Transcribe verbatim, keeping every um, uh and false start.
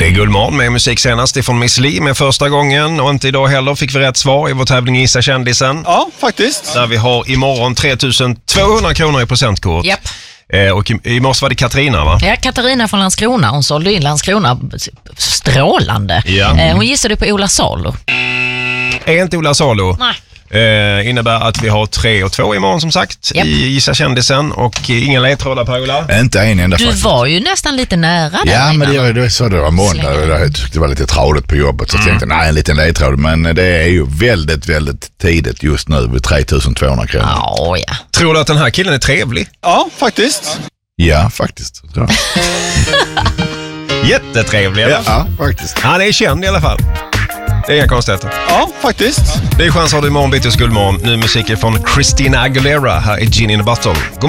Det är Guldmorgon med musik senast ifrån Miss Li med första gången. Och inte idag heller fick vi rätt svar i vår tävling Gissa kändisen. Ja, faktiskt. Där vi har imorgon tre tusen tvåhundra kronor i presentkort. Japp. Eh, och i, i morse var det Katarina, va? Ja, Katarina från Landskrona. Hon sålde in Landskrona strålande. Ja. Eh, hon gissade på Ola Salo. Är inte Ola Salo? Nej. Eh, innebär att vi har tre och två imorgon som sagt. Japp. I Gissa kändisen. Och eh, ingen ledtrådar, Per-Ola. Inte en enda Du faktiskt. var ju nästan lite nära där. Ja, men innan. det, det så det var måndag och jag tyckte det var lite tradigt på jobbet så jag tänkte, nej, en liten ledtråd, men det är ju väldigt, väldigt tidigt just nu vid tre tusen tvåhundra kronor. Ja, ja. Tror du att den här killen är trevlig? Ja, faktiskt. Ja, faktiskt. Tror jag. Jättetrevlig, eller? Ja, ja, faktiskt. Han är känd i alla fall. Det är inga konstigheter. Ja, faktiskt. Det är chans har du imorgon bitti Guldmorgon. Nu musik från Christina Aguilera. Här är Gin in a Bottle. God